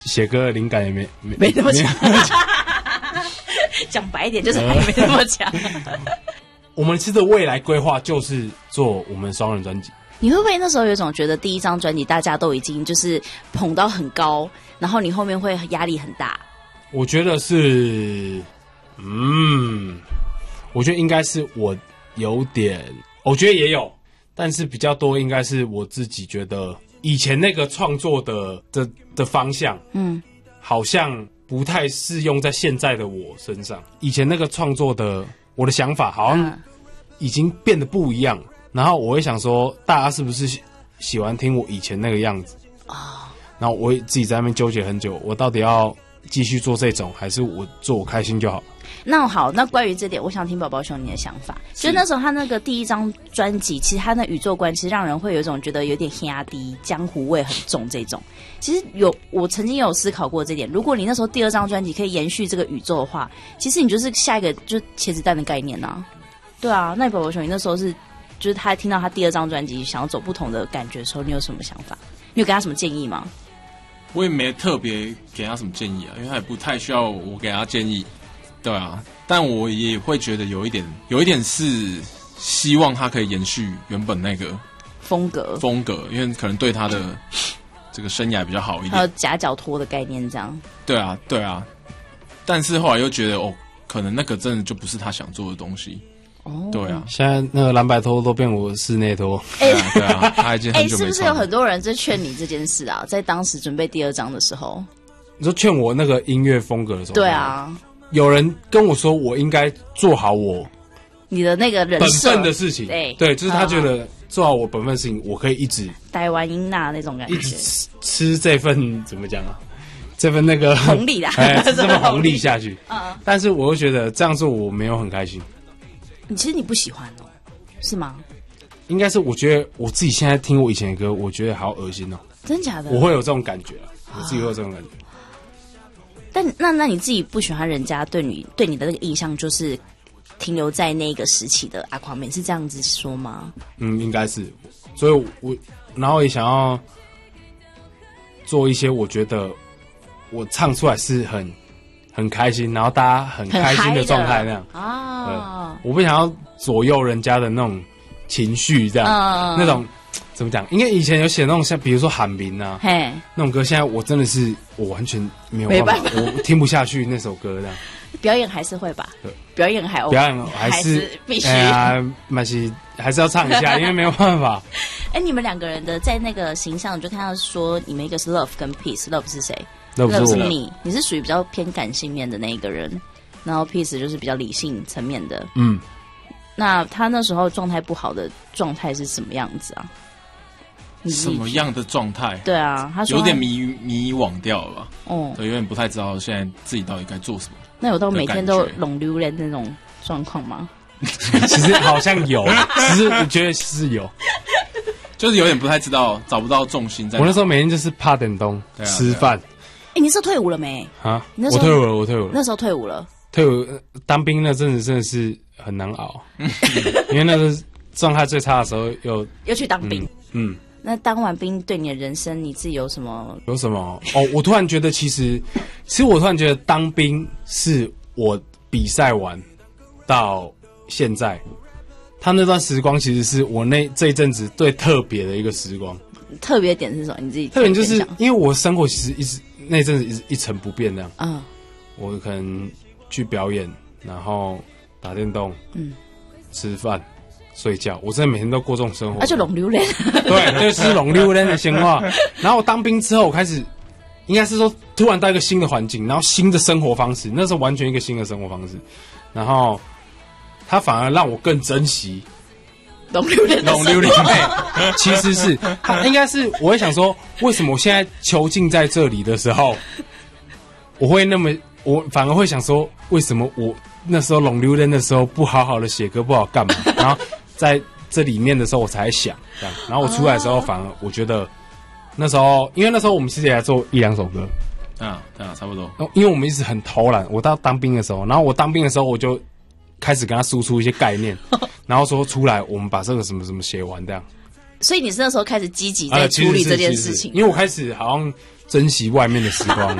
写歌的灵感也没那么强。讲白一点就是还没那么强。 我们的未来规划就是做我们双人专辑。 你会不会那时候有种觉得第一张专辑大家都已经就是捧到很高，然后你后面会压力很大？ 我觉得是，我觉得应该是我有点，我觉得也有，但是比较多应该是我自己觉得以前那个创作的方向，好像不太适用在现在的我身上。以前那个创作的我的想法好像已经变得不一样，然后我会想说，大家是不是喜欢听我以前那个样子啊？然后我会自己在那边纠结很久，我到底要继续做这种，还是我做我开心就好？ 那好，那关于这点，我想听宝宝兄你的想法。就那时候他那个第一张专辑，其实他那宇宙观其实让人会有一种觉得有点压低，江湖味很重这种。其实我曾经有思考过这点。如果你那时候第二张专辑可以延续这个宇宙的话，其实你就是下一个就是茄子蛋的概念啊。对啊，那宝宝兄你那时候就是他听到他第二张专辑想要走不同的感觉的时候，你有什么想法？你有给他什么建议吗？ 我也没特别给他什么建议啊，因为他也不太需要我给他建议。对啊，但我也会觉得有一点是希望他可以延续原本那个风格，因为可能对他的这个生涯比较好一点。 还有夹脚拖的概念这样。对啊，但是后来又觉得可能那个真的就不是他想做的东西。对啊， 现在那个蓝白拖都变我室内拖。 对啊，他已经很久没是不是有很多人在劝你这件事啊？在当时准备第二张的时候， 你说劝我那个音乐风格的时候， 对啊。 有人跟我说，我应该做好你的那个人设本分的事情，对，就是他觉得做好我本分的事情，我可以一直台湾音娜那种感觉， 一直吃这份怎么讲啊？这份那个红利啦， 这份红利下去。但是我又觉得这样做我没有很开心。 其实你不喜欢哦，是吗？ 应该是我觉得我自己现在听我以前的歌，我觉得好恶心哦。 真假的？ 我会有这种感觉啊，我自己会有这种感觉。 但那你自己不喜欢人家对你的那个印象，就是停留在那个时期的Aquaman，是这样子说吗？ 应该是。所以我然后也想要做一些我觉得我唱出来是很开心，然后大家很开心的状态那样啊。我不想要左右人家的那种情绪，这样那种。怎么讲？因为以前有写那种像，比如说喊名啊，那种歌，现在我真的是我完全没有办法，我听不下去那首歌这样。 表演还是会吧？对，表演还 OK， 表演还是必须还是要唱一下，因为没有办法。 你们两个人的在那个形象，你就看到说你们一个是 Love 跟 Peace，Love 是谁 ？Love 是你是属于比较偏感性面的那一个人，然后 Peace 就是比较理性层面的。那他那时候状态不好的状态是什么样子啊？ 什么样的状态？ 对啊，他说有点迷惘掉了吧？对，有点不太知道现在自己到底该做什么。 那有到每天都拢溜的那种状况吗？ 其实好像有，其实我觉得是有， 就是有点不太知道，找不到重心在哪。 我那时候每天就是怕点东吃饭。 你是退伍了没？ 啊，我退伍了。 那时候退伍了。 退伍当兵那阵子真的是很难熬，因为那个状态最差的时候又去当兵。那当完兵对你的人生，你自己有什么？ 我突然觉得，其实我突然觉得当兵是我比赛完到现在，他那段时光其实是我这一阵子最特别的一个时光。 特别点是什么？你自己特别就是因为我生活其实一直那阵子一成不变那样。我可能去表演，然后打电动，吃饭。睡觉，我真的每天都过这种生活， 就拢溜人， 对，就是拢溜人的闲话。然后我当兵之后，我开始应该是说突然到一个新的环境，然后新的生活方式，那时候完全一个新的生活方式，然后他反而让我更珍惜拢溜人。 其实是他应该是我会想说，为什么我现在囚禁在这里的时候，我反而会想说，为什么我那时候拢溜人的时候不好好的写歌，不好干嘛，然后在这里面的时候我才想这样，然后我出来的时候反而我觉得那时候，因为那时候我们其实也在做1-2首歌， 对啊，差不多。 因为我们一直很偷懒，我到当兵的时候，然后我当兵的时候我就开始跟他输出一些概念，然后说出来我们把这个什么什么写完这样， 所以你是那时候开始积极在处理这件事情， 因为我开始好像珍惜外面的时光。